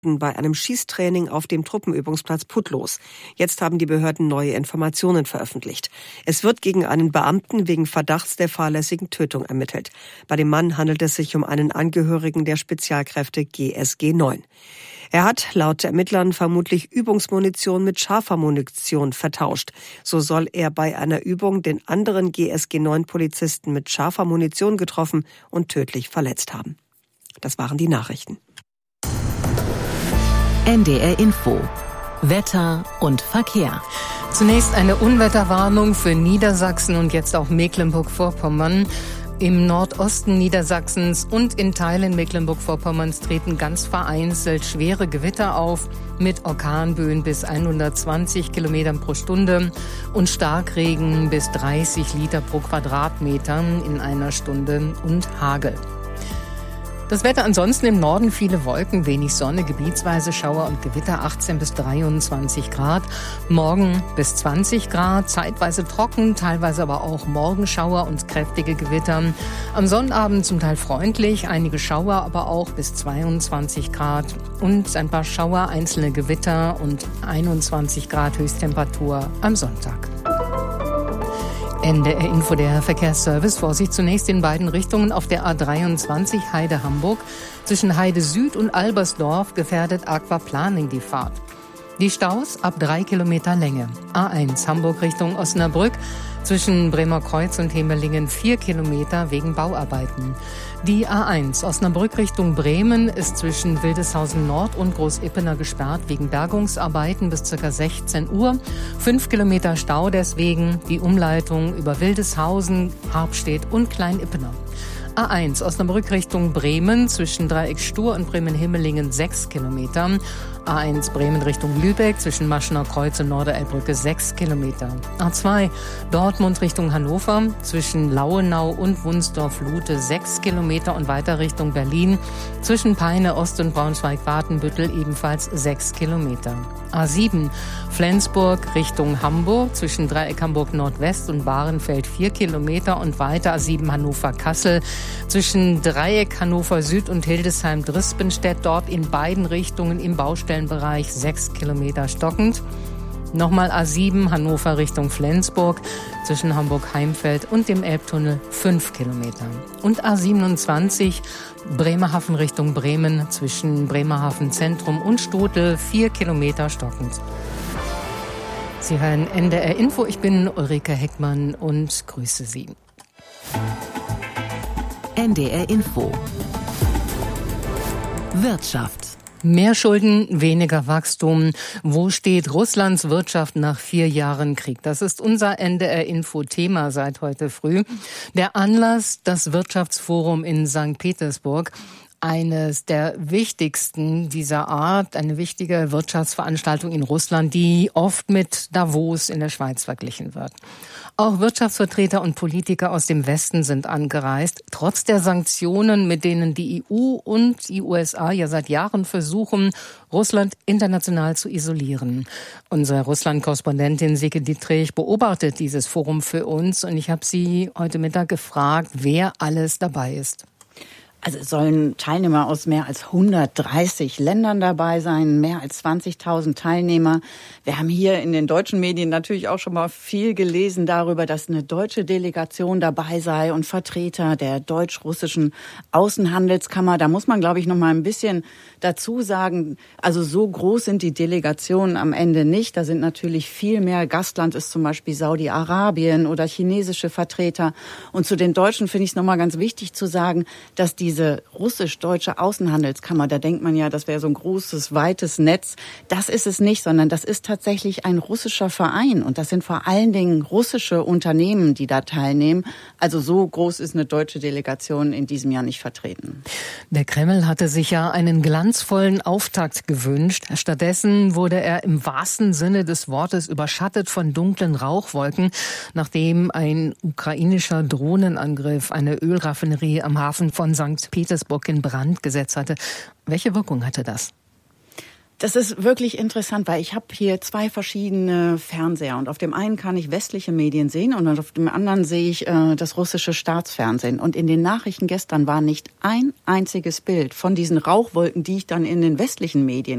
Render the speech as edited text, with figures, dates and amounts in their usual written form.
bei einem Schießtraining auf dem Truppenübungsplatz Putlos. Jetzt haben die Behörden neue Informationen veröffentlicht. Es wird gegen einen Beamten wegen Verdachts der fahrlässigen Tötung ermittelt. Bei dem Mann handelt es sich um einen Angehörigen der Spezialkräfte GSG 9. Er hat laut Ermittlern vermutlich Übungsmunition mit scharfer Munition vertauscht. So soll er bei einer Übung den anderen GSG 9 Polizisten mit scharfer Munition getroffen und tödlich verletzt haben. Das waren die Nachrichten. NDR Info. Wetter und Verkehr. Zunächst eine Unwetterwarnung für Niedersachsen und jetzt auch Mecklenburg-Vorpommern. Im Nordosten Niedersachsens und in Teilen Mecklenburg-Vorpommerns treten ganz vereinzelt schwere Gewitter auf mit Orkanböen bis 120 Kilometern pro Stunde und Starkregen bis 30 Liter pro Quadratmeter in einer Stunde und Hagel. Das Wetter ansonsten im Norden viele Wolken, wenig Sonne, gebietsweise Schauer und Gewitter, 18 bis 23 Grad. Morgen bis 20 Grad, zeitweise trocken, teilweise aber auch Morgenschauer und kräftige Gewitter. Am Sonnabend zum Teil freundlich, einige Schauer, aber auch bis 22 Grad. Und ein paar Schauer, einzelne Gewitter und 21 Grad Höchsttemperatur am Sonntag. NDR Info, der Verkehrsservice. Vorsicht zunächst in beiden Richtungen auf der A23 Heide-Hamburg. Zwischen Heide Süd und Albersdorf gefährdet Aquaplaning die Fahrt. Die Staus ab 3 Kilometer Länge. A1 Hamburg Richtung Osnabrück. Zwischen Bremerkreuz und Hemelingen 4 Kilometer wegen Bauarbeiten. Die A1 Osnabrück Richtung Bremen ist zwischen Wildeshausen Nord und Großippener gesperrt wegen Bergungsarbeiten bis ca. 16 Uhr. 5 Kilometer Stau deswegen, die Umleitung über Wildeshausen, Harpstedt und Kleinippener. A1 Osnabrück Richtung Bremen zwischen Dreieck Stur und Bremen-Himmelingen 6 Kilometer. A1 Bremen Richtung Lübeck zwischen Maschener Kreuz und Norderelbbrücke 6 Kilometer. A2 Dortmund Richtung Hannover zwischen Lauenau und Wunsdorf-Lute 6 Kilometer und weiter Richtung Berlin zwischen Peine Ost und Braunschweig-Watenbüttel ebenfalls 6 Kilometer. A7 Flensburg Richtung Hamburg zwischen Dreieck Hamburg Nordwest und Bahrenfeld 4 Kilometer und weiter A7 Hannover-Kassel zwischen Dreieck Hannover Süd und Hildesheim-Drispenstedt dort in beiden Richtungen im Baustellenbereich 6 Kilometer stockend. Nochmal A7 Hannover Richtung Flensburg zwischen Hamburg-Heimfeld und dem Elbtunnel 5 Kilometer. Und A27 Bremerhaven Richtung Bremen zwischen Bremerhaven Zentrum und Stotel 4 Kilometer stockend. Sie hören NDR Info, ich bin Ulrike Heckmann und grüße Sie. NDR Info. Wirtschaft. Mehr Schulden, weniger Wachstum. Wo steht Russlands Wirtschaft nach 4 Jahren Krieg? Das ist unser NDR-Info-Thema seit heute früh. Der Anlass, das Wirtschaftsforum in St. Petersburg. Eines der wichtigsten dieser Art, eine wichtige Wirtschaftsveranstaltung in Russland, die oft mit Davos in der Schweiz verglichen wird. Auch Wirtschaftsvertreter und Politiker aus dem Westen sind angereist, trotz der Sanktionen, mit denen die EU und die USA ja seit Jahren versuchen, Russland international zu isolieren. Unsere Russland-Korrespondentin Silke Dietrich beobachtet dieses Forum für uns und ich habe sie heute Mittag gefragt, wer alles dabei ist. Also es sollen Teilnehmer aus mehr als 130 Ländern dabei sein, mehr als 20.000 Teilnehmer. Wir haben hier in den deutschen Medien natürlich auch schon mal viel gelesen darüber, dass eine deutsche Delegation dabei sei und Vertreter der deutsch-russischen Außenhandelskammer. Da muss man, glaube ich, noch mal ein bisschen dazu sagen, also so groß sind die Delegationen am Ende nicht. Da sind natürlich viel mehr. Gastland ist zum Beispiel Saudi-Arabien oder chinesische Vertreter. Und zu den Deutschen finde ich es noch mal ganz wichtig zu sagen, dass diese russisch-deutsche Außenhandelskammer, da denkt man ja, das wäre so ein großes, weites Netz. Das ist es nicht, sondern das ist tatsächlich ein russischer Verein. Und das sind vor allen Dingen russische Unternehmen, die da teilnehmen. Also so groß ist eine deutsche Delegation in diesem Jahr nicht vertreten. Der Kreml hatte sich ja einen glanzvollen Auftakt gewünscht. Stattdessen wurde er im wahrsten Sinne des Wortes überschattet von dunklen Rauchwolken, nachdem ein ukrainischer Drohnenangriff eine Ölraffinerie am Hafen von St. Petersburg in Brand gesetzt hatte. Welche Wirkung hatte das? Das ist wirklich interessant, weil ich habe hier 2 verschiedene Fernseher und auf dem einen kann ich westliche Medien sehen und auf dem anderen sehe ich das russische Staatsfernsehen. Und in den Nachrichten gestern war nicht ein einziges Bild von diesen Rauchwolken, die ich dann in den westlichen Medien